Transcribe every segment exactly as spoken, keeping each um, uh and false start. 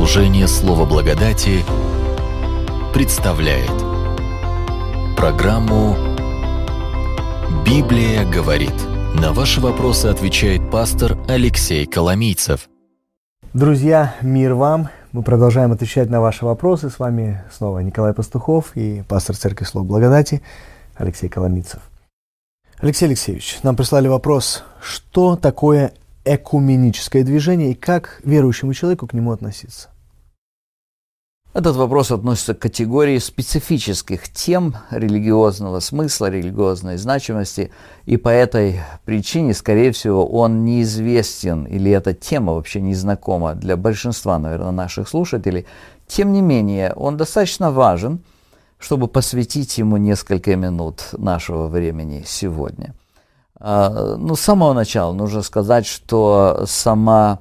Служение Слова Благодати представляет программу «Библия говорит». На ваши вопросы отвечает пастор Алексей Коломийцев. Друзья, мир вам! Мы продолжаем отвечать на ваши вопросы. С вами снова Николай Пастухов и пастор Церкви Слова Благодати Алексей Коломийцев. Алексей Алексеевич, нам прислали вопрос, что такое экуменическое движение и как верующему человеку к нему относиться? Этот вопрос относится к категории специфических тем религиозного смысла, религиозной значимости, и по этой причине, скорее всего, он неизвестен, или эта тема вообще не знакома для большинства, наверное, наших слушателей. Тем не менее, он достаточно важен, чтобы посвятить ему несколько минут нашего времени сегодня. Ну, с самого начала нужно сказать, что сама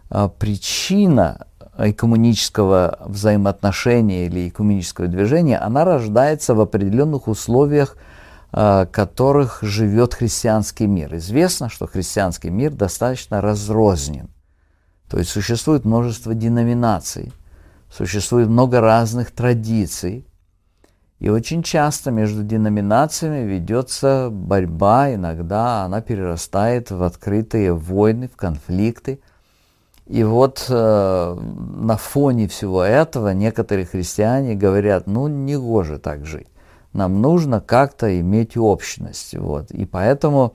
причина экуменического взаимоотношения или экуменического движения, она рождается в определенных условиях, в которых живет христианский мир. Известно, что христианский мир достаточно разрознен. То есть существует множество деноминаций, существует много разных традиций. И очень часто между деноминациями ведется борьба, иногда она перерастает в открытые войны, в конфликты. И вот э, на фоне всего этого некоторые христиане говорят, ну, не гоже так жить, нам нужно как-то иметь общность. Вот. И поэтому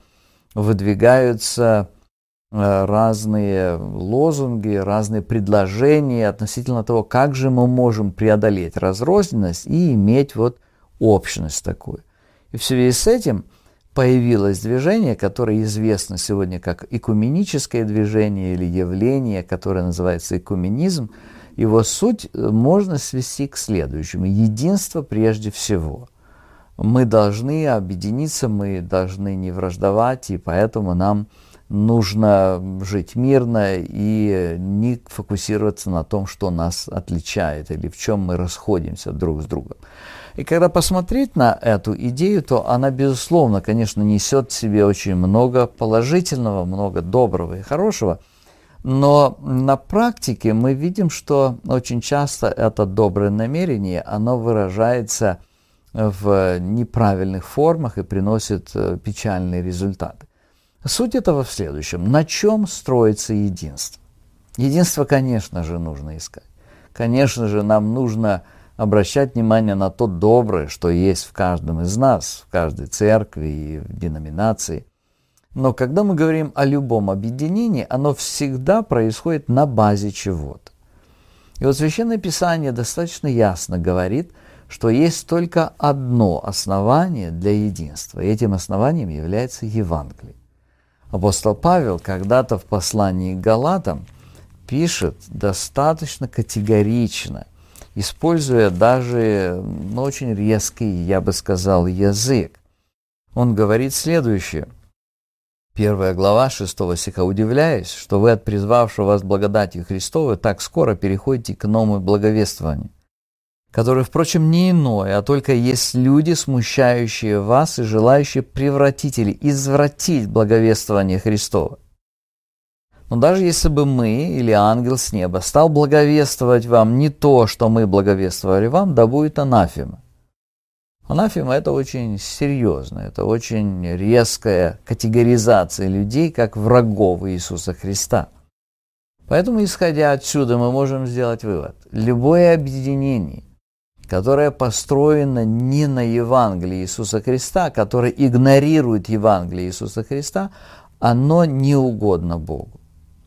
выдвигаются э, разные лозунги, разные предложения относительно того, как же мы можем преодолеть разрозненность и иметь вот общность такую. И в связи с этим появилось движение, которое известно сегодня как экуменическое движение или явление, которое называется экуменизм. Его суть можно свести к следующему. Единство прежде всего. Мы должны объединиться, мы должны не враждовать, и поэтому нам нужно жить мирно и не фокусироваться на том, что нас отличает или в чем мы расходимся друг с другом. И когда посмотреть на эту идею, то она, безусловно, конечно, несет в себе очень много положительного, много доброго и хорошего, но на практике мы видим, что очень часто это доброе намерение, оно выражается в неправильных формах и приносит печальные результаты. Суть этого в следующем. На чем строится единство? Единство, конечно же, нужно искать. Конечно же, нам нужно обращать внимание на то доброе, что есть в каждом из нас, в каждой церкви и в деноминации. Но когда мы говорим о любом объединении, оно всегда происходит на базе чего-то. И вот Священное Писание достаточно ясно говорит, что есть только одно основание для единства, и этим основанием является Евангелие. Апостол Павел когда-то в послании к Галатам пишет достаточно категорично, используя даже ну, очень резкий, я бы сказал, язык. Он говорит следующее. Первая глава шестого стиха. «Удивляюсь, что вы от призвавшего вас благодатью Христовой так скоро переходите к новому благовествованию, которое, впрочем, не иное, а только есть люди, смущающие вас и желающие превратить или извратить благовествование Христова. Но даже если бы мы или ангел с неба стал благовествовать вам не то, что мы благовествовали вам, да будет анафема». Анафема – это очень серьезно, это очень резкая категоризация людей как врагов Иисуса Христа. Поэтому, исходя отсюда, мы можем сделать вывод. Любое объединение, которое построено не на Евангелии Иисуса Христа, которое игнорирует Евангелие Иисуса Христа, оно не угодно Богу.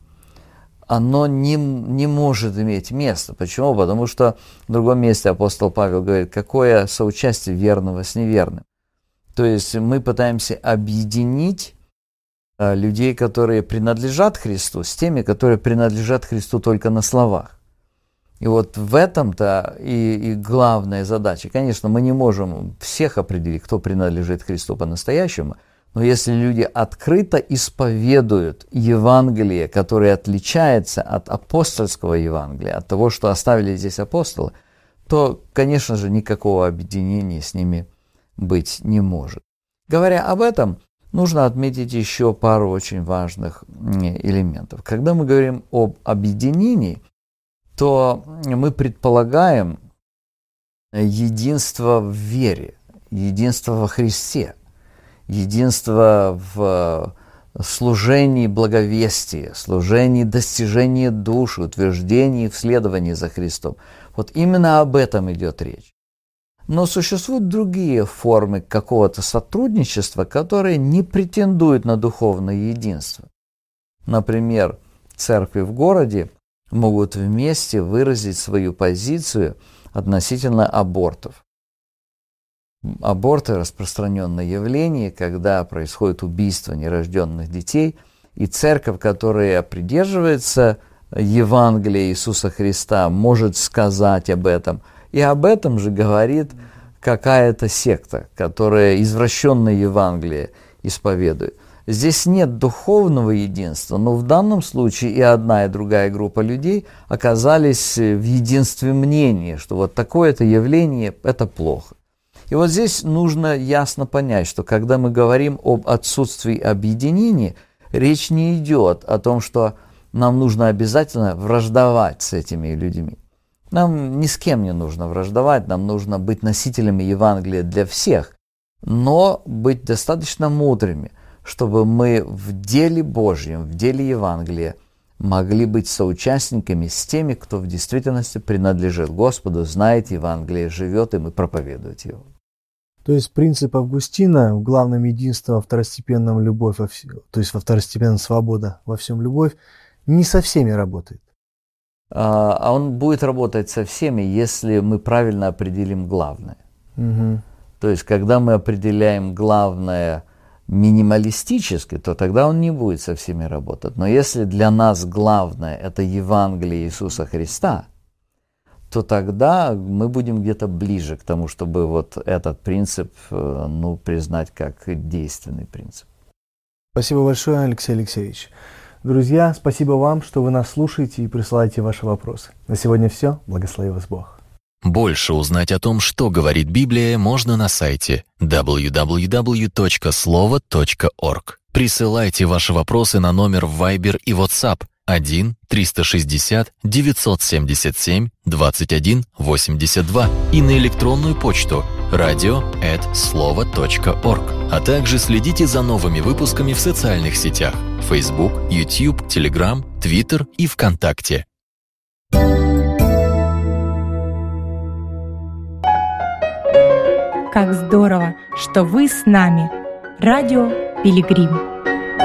Оно не, не может иметь места. Почему? Потому что в другом месте апостол Павел говорит, какое соучастие верного с неверным. То есть мы пытаемся объединить а, людей, которые принадлежат Христу, с теми, которые принадлежат Христу только на словах. И вот в этом-то и, и главная задача. Конечно, мы не можем всех определить, кто принадлежит Христу по-настоящему, но если люди открыто исповедуют Евангелие, которое отличается от апостольского Евангелия, от того, что оставили здесь апостолы, то, конечно же, никакого объединения с ними быть не может. Говоря об этом, нужно отметить еще пару очень важных элементов. Когда мы говорим об объединении, то мы предполагаем единство в вере, единство во Христе, единство в служении благовестия, служении достижения души, утверждении в следовании за Христом. Вот именно об этом идет речь. Но существуют другие формы какого-то сотрудничества, которые не претендуют на духовное единство. Например, церкви в городе могут вместе выразить свою позицию относительно абортов. Аборты – распространенное явление, когда происходит убийство нерожденных детей, и церковь, которая придерживается Евангелия Иисуса Христа, может сказать об этом. И об этом же говорит какая-то секта, которая извращенное Евангелие исповедует. Здесь нет духовного единства, но в данном случае и одна, и другая группа людей оказались в единстве мнения, что вот такое-то явление – это плохо. И вот здесь нужно ясно понять, что когда мы говорим об отсутствии объединения, речь не идет о том, что нам нужно обязательно враждовать с этими людьми. Нам ни с кем не нужно враждовать, нам нужно быть носителями Евангелия для всех, но быть достаточно мудрыми, чтобы мы в деле Божьем, в деле Евангелия могли быть соучастниками с теми, кто в действительности принадлежит Господу, знает Евангелие, живет им и проповедует его. То есть принцип Августина в главном единстве, во второстепенном любовь, во вс... то есть во второстепенном свобода, во всем любовь, не со всеми работает. А он будет работать со всеми, если мы правильно определим главное. Угу. То есть, когда мы определяем главное минималистически, то тогда он не будет со всеми работать. Но если для нас главное – это Евангелие Иисуса Христа, то тогда мы будем где-то ближе к тому, чтобы вот этот принцип, ну, признать как действенный принцип. Спасибо большое, Алексей Алексеевич. Друзья, спасибо вам, что вы нас слушаете и присылаете ваши вопросы. На сегодня все. Благослови вас Бог. Больше узнать о том, что говорит Библия, можно на сайте дабл ю дабл ю дабл ю точка слово точка орг. Присылайте ваши вопросы на номер в Viber и WhatsApp один триста шестьдесят девятьсот семьдесят семь двадцать один восемьдесят два и на электронную почту радио эт слово точка орг. А также следите за новыми выпусками в социальных сетях Facebook, YouTube, Telegram, Twitter и ВКонтакте. Как здорово, что вы с нами. Радио Пилигрим.